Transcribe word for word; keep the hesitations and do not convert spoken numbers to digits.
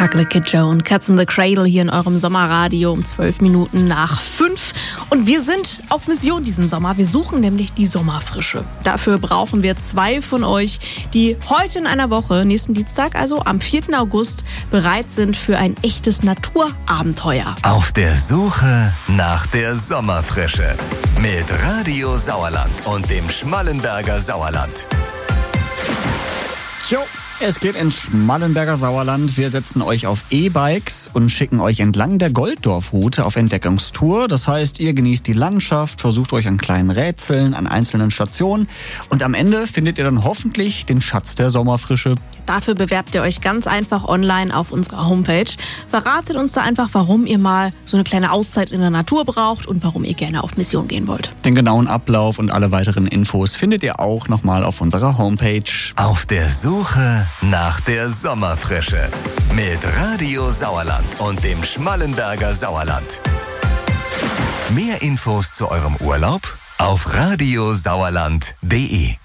Ugly Kid Joe und Cats in the Cradle hier in eurem Sommerradio um zwölf Minuten nach fünf. Und wir sind auf Mission diesen Sommer. Wir suchen nämlich die Sommerfrische. Dafür brauchen wir zwei von euch, die heute in einer Woche, nächsten Dienstag, also am vierten August, bereit sind für ein echtes Naturabenteuer. Auf der Suche nach der Sommerfrische mit Radio Sauerland und dem Schmallenberger Sauerland. Jo, es geht ins Schmallenberger Sauerland. Wir setzen euch auf E-Bikes und schicken euch entlang der Golddorf-Route auf Entdeckungstour. Das heißt, ihr genießt die Landschaft, versucht euch an kleinen Rätseln, an einzelnen Stationen und am Ende findet ihr dann hoffentlich den Schatz der Sommerfrische. Dafür bewerbt ihr euch ganz einfach online auf unserer Homepage. Verratet uns da einfach, warum ihr mal so eine kleine Auszeit in der Natur braucht und warum ihr gerne auf Mission gehen wollt. Den genauen Ablauf und alle weiteren Infos findet ihr auch nochmal auf unserer Homepage. Auf der Suche nach der Sommerfrische mit Radio Sauerland und dem Schmallenberger Sauerland. Mehr Infos zu eurem Urlaub auf radiosauerland punkt de.